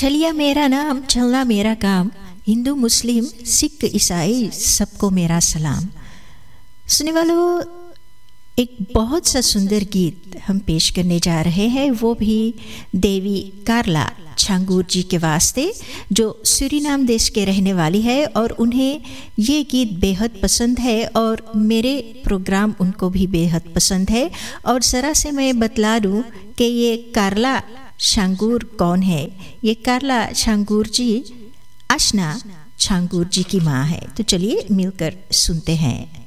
छलिया मेरा नाम, चलना मेरा काम, हिंदू मुस्लिम सिख ईसाई सबको मेरा सलाम। सुनने वालों, एक बहुत सा सुंदर गीत हम पेश करने जा रहे हैं, वो भी देवी कार्ला छांगूर जी के वास्ते, जो सूरीनाम देश के रहने वाली है और उन्हें ये गीत बेहद पसंद है और मेरे प्रोग्राम उनको भी बेहद पसंद है। और ज़रा से मैं बतला दूँ कि ये कार्ला छांगूर कौन है। ये कार्ला छांगूर जी आशना छांगूर जी की माँ है। तो चलिए मिलकर सुनते हैं।